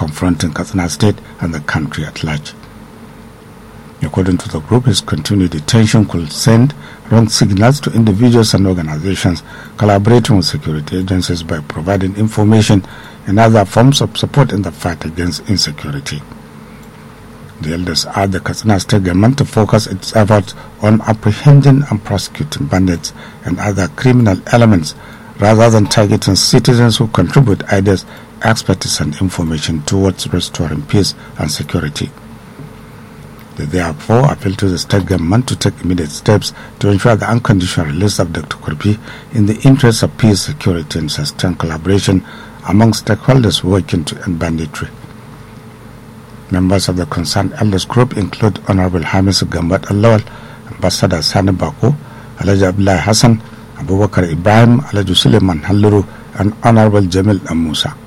confronting Katsina State and the country at large. According to the group, his continued detention could send wrong signals to individuals and organizations collaborating with security agencies by providing information and other forms of support in the fight against insecurity. The elders urged the Katsina State government to focus its efforts on apprehending and prosecuting bandits and other criminal elements rather than targeting citizens who contribute ideas, expertise and information towards restoring peace and security. They therefore appeal to the state government to take immediate steps to ensure the unconditional release of Dr. Kurpi in the interest of peace, security and sustained collaboration among stakeholders working to end banditry. Members of the concerned elders group include Honorable Hamis Gambat Alawal, Ambassador Sani Bako, Alhaji Abdullahi Hassan, Abubakar Ibrahim, Alhaji Suleiman Halluru, and Honorable Jamil Amusa.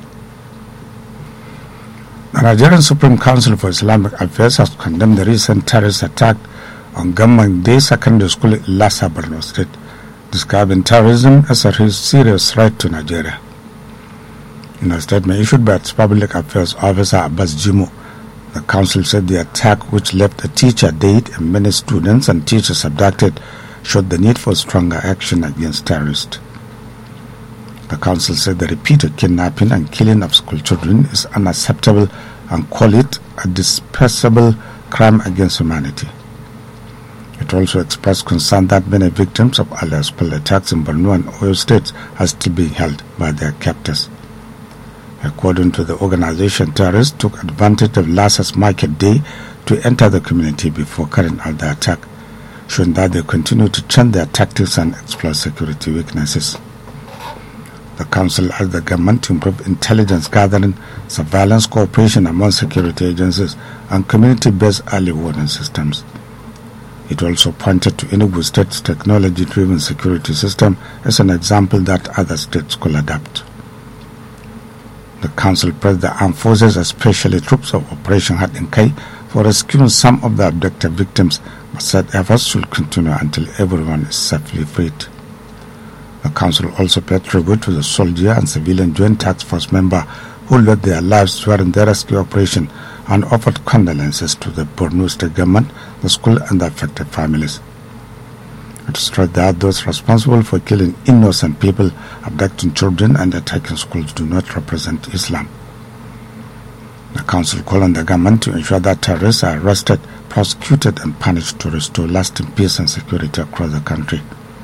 The Nigerian Supreme Council for Islamic Affairs has condemned the recent terrorist attack on Gamman Day Secondary School in Lassa, Borno State, describing terrorism as a serious threat to Nigeria. In a statement issued by its Public Affairs Officer Abbas Jimo, the council said the attack, which left a teacher dead and many students and teachers abducted, showed the need for stronger action against terrorists. The council said the repeated kidnapping and killing of school children is unacceptable and call it a despicable crime against humanity. It also expressed concern that many victims of earlier school attacks in Borno and Oyo states are still being held by their captors. According to the organization, terrorists took advantage of Lassa's market day to enter the community before carrying out the attack, showing that they continue to change their tactics and exploit security weaknesses. The council asked the government to improve intelligence gathering, surveillance cooperation among security agencies, and community-based early warning systems. It also pointed to Enugu State's technology-driven security system as an example that other states could adopt. The council praised the armed forces, especially troops of Operation Hadinkai, for rescuing some of the abducted victims, but said efforts should continue until everyone is safely freed. The council also paid tribute to the soldier and civilian joint task force member who lost their lives during the rescue operation and offered condolences to the Borno State government, the school and the affected families. It stressed that those responsible for killing innocent people, abducting children and attacking schools do not represent Islam. The council called on the government to ensure that terrorists are arrested, prosecuted and punished to restore lasting peace and security across the country.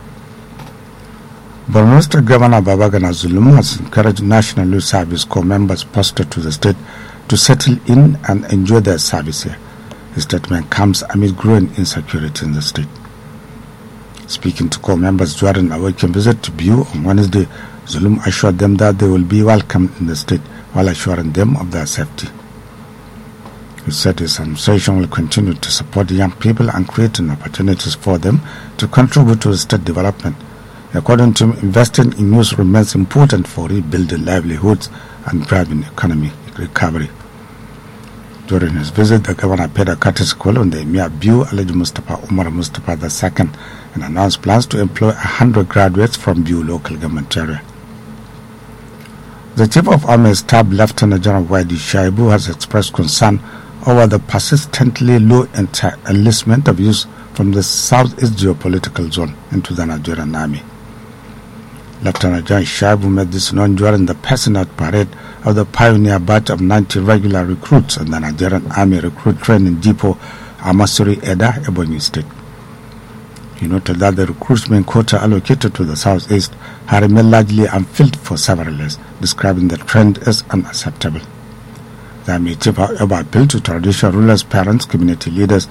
Borno State Governor Babagana Zulum has encouraged National Youth Service Corps members posted to the state to settle in and enjoy their service here. His statement comes amid growing insecurity in the state. Speaking to Corps members during a weekend visit to Biu on Wednesday, Zulum assured them that they will be welcomed in the state while assuring them of their safety. He said his administration will continue to support young people and creating opportunities for them to contribute to state development. According to him, investing in youth remains important for rebuilding livelihoods and driving economic recovery. During his visit, the governor paid a courtesy call on the Emir Biu Alhaji Mustafa Umar Mustafa II and announced plans to employ 100 graduates from Biu local government area. The Chief of Army Staff, Lieutenant General Wadi Shaibu, has expressed concern over the persistently low enlistment of youth from the southeast geopolitical zone into the Nigerian Army. Lieutenant General Shaibu made this known during the passing out parade of the pioneer batch of 90 regular recruits in the Nigerian Army Recruit Training Depot, Amasuri Eda, Ebonyi State. He noted that the recruitment quota allocated to the southeast had remained largely unfilled for several years, describing the trend as unacceptable. The Army Chief, however, appealed to traditional rulers, parents, community leaders,